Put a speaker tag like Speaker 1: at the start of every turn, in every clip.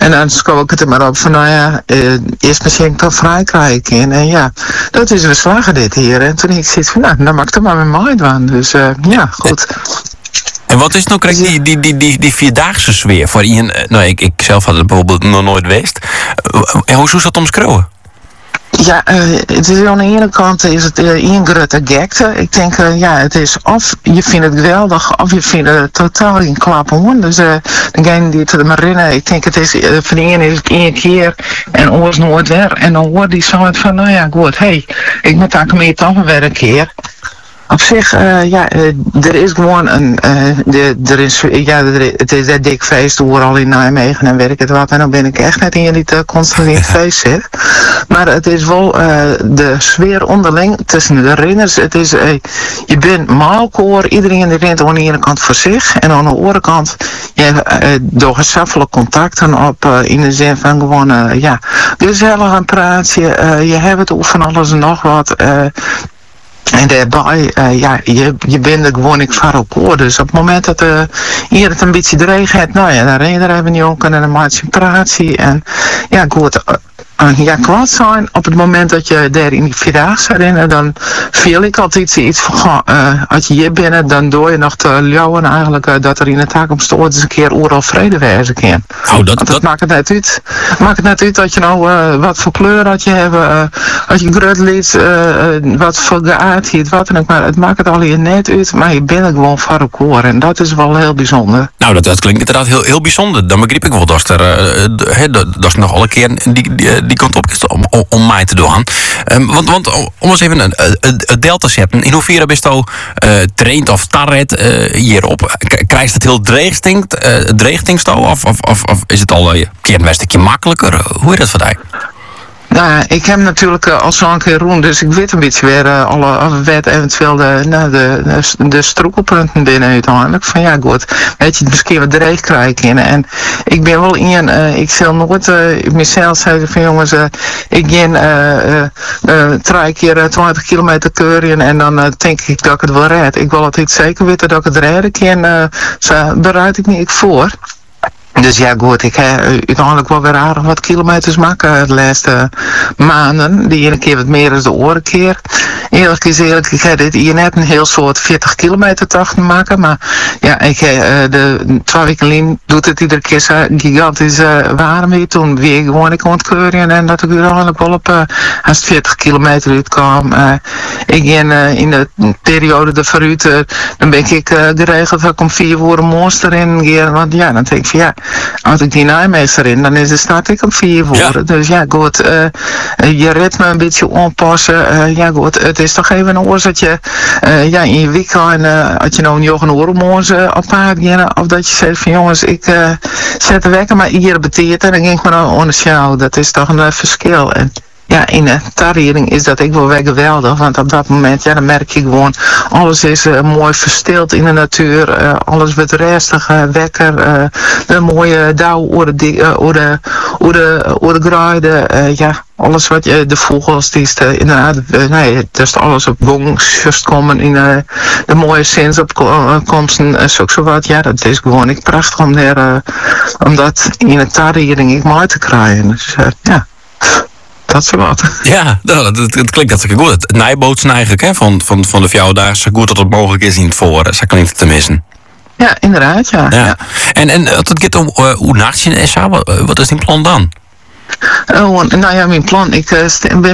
Speaker 1: En dan scroll ik het er maar op van, eerst misschien toch vrij krijgen. En ja, dat is een slagen dit hier. En toen ik zoiets van, dan mag ik er maar met mij doen. Dus ja, goed.
Speaker 2: En wat is nou correct die vierdaagse sfeer voor Ian? Nou, ik zelf had het bijvoorbeeld nog nooit geweest. Hoe zou dat omschreeuwen?
Speaker 1: Ja, het is aan de ene kant is het een grote gekte. Ik denk, het is of je vindt het geweldig, of je vindt het totaal geen klap hoor. Dus degene die het me herinneren, ik denk het is, van de ene is het 1 keer en oors nooit weer. En dan hoort die zo van, nou ja, goed, ik moet daar meer toch weer een keer. Op zich, er is gewoon het is een dik feest overal in Nijmegen en werk het wat. En dan ben ik echt net in die constant in het feest zit. Maar het is wel de sfeer onderling tussen de renners. Het is, je bent maalkoor, iedereen rent aan de ene kant voor zich. En aan de andere kant, door gezaffelijk contacten op, in de zin van gewoon, gezellig een praatje. Je hebt het over van alles en nog wat. En daarbij, je bent er gewoon ik van elkaar. Dus op het moment dat hier het een beetje dreig heeft, nou ja, dan ren je er even niet om en dan maak je een praatje. En ja, goed. Kwaad zijn op het moment dat je daar in die vierdaagse rennen, dan viel ik altijd iets van, als je hier bent, dan doe je nog te ljouwen eigenlijk dat er in de toekomst ooit eens een keer overal vrede wezen kan. Dat maakt het net uit. Maakt het net uit dat je nou wat voor kleur had je hebben, als je grut liet, wat voor geaardheid, wat dan ook, maar het maakt het al hier net uit, maar je bent er gewoon van elkaar en dat is wel heel bijzonder.
Speaker 2: Nou, dat klinkt inderdaad heel bijzonder. Dan begreep ik wel dat er nog alle keer die kant op is om mij te doen. Want om eens even het deel te zetten. In hoeverre bist je traint of tarret hierop? Krijgt het heel dreigtingst of is het al een keer een stukje makkelijker? Hoe is dat voor jou?
Speaker 1: Nou, ik heb natuurlijk al zo'n keer roen, dus ik weet een beetje weer alle wet eventueel de stroekelpunten binnen uiteindelijk. Van ja, goed, weet je, misschien wat dreig krijgen. En ik ben wel ik zal nooit mezelf zeggen van jongens, ik ga 3 keer 20 kilometer keuren en dan denk ik dat ik het wel red. Ik wil altijd zeker weten dat ik het redden kan, bereid ik me voor. Dus ja goed, ik heb uiteindelijk wel weer aardig wat kilometers maken de laatste maanden. Die ene keer wat meer dan de andere keer. Eerlijk is eerlijk, ik heb dit hier net een heel soort 40 kilometer tocht maken. Maar ja, ik heb de 2 weken lang doet het iedere keer zo gigantisch warm weer. Toen weer gewoon ik ontkeuren en dat ik uiteindelijk wel op als het 40 kilometer uitkwam. Ik in de periode de vooruit, dan ben ik geregeld dat ik om 4 uur morgens erin ga. Want ja, dan denk ik van ja, als ik die Nijmegen in, dan is de start ik om 4 uur. Ja. Dus ja, goed, je ritme een beetje aanpassen. Ja, goed, het is toch even een oor dat je in je weekend, als je nou een joch een oor morgens op paard gaan, of dat je zegt van jongens, ik zet de wekker maar hier beteert en dan ging ik maar naar de show. Dat is toch een verschil. En ja, in de tarriering is dat ik wel weer geweldig, want op dat moment, ja, dan merk je gewoon, alles is mooi verstild in de natuur, alles wordt rustig, wekker, de mooie dauw over de gruiden, ja, alles wat je, de vogels, die is inderdaad, dus alles op gang komen in de mooie zinsopkomsten, zo wat, ja, dat is gewoon ik prachtig om dat in de tarriering ik mooi te krijgen, dus ja. Dat is wat. Ja,
Speaker 2: het klinkt dat goed. Het nijbootsen eigenlijk, hè, van de Fjouwdaagse, goed dat het mogelijk is in het voor. Zo klinkt het te missen.
Speaker 1: Ja, inderdaad, ja.
Speaker 2: En als het gaat om hoe nacht je in SA, wat is die plan dan?
Speaker 1: Nou ja, mijn plan, ik ben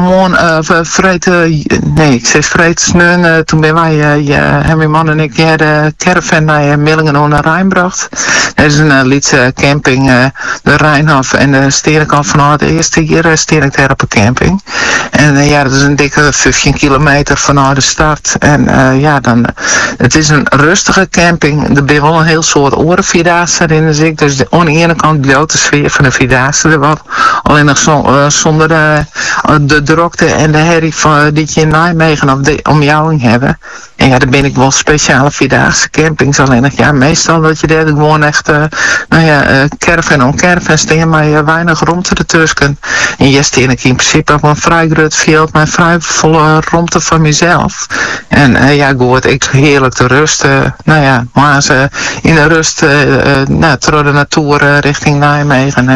Speaker 1: snun, toen ben wij, mijn man en ik, de caravan naar Millingen naar Rijn bracht. Dat is een Lietse camping, de Rijnhof en de Sterenkant vanuit de eerste keer steer daar op een camping. En ja, dat is een dikke 15 kilometer vanuit de stad. En het is een rustige camping. Er ben wel een heel soort orenvierdaagse erin, dus aan de ene kant bloot de sfeer van de vierdaagse er wat. Alleen nog zonder de drukte en de herrie die je in Nijmegen of de omjouwing hebben. En ja, dan ben ik wel speciale vierdaagse campings. Alleen nog, ja, meestal dat je daar gewoon echt, caravan om caravan steen, maar weinig ruimte ertussen. En je steen ik in principe op een vrij groot veld, maar vrij volle ruimte van mezelf. En ja, goed, ik heerlijk te rusten. Maar ze in de rust, door de natuur richting Nijmegen.